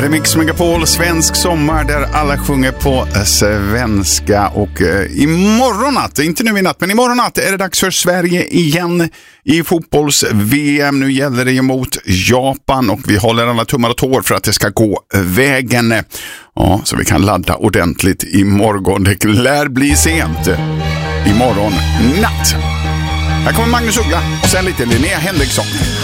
är Mix Megapol, svensk sommar där alla sjunger på svenska. Och imorgon natt, inte nu i natt, men imorgon natt är det dags för Sverige igen i fotbolls-VM. Nu gäller det emot Japan och vi håller alla tummar och tår för att det ska gå vägen. Ja, så vi kan ladda ordentligt imorgon. Det lär bli sent imorgon natt. Här kommer Magnus Uggla och sen lite Linnea Henriksson.